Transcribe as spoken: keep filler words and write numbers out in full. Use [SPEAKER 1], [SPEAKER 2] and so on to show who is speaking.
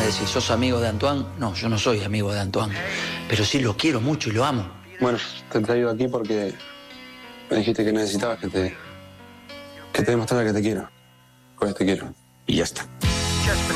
[SPEAKER 1] me decís, ¿sos amigo de Antoine? No, yo no soy amigo de Antoine, pero sí lo quiero mucho y lo amo.
[SPEAKER 2] Bueno, te he traído aquí porque me dijiste que necesitabas que te, que te demostrara que te quiero. Pues te quiero.
[SPEAKER 1] Y ya está.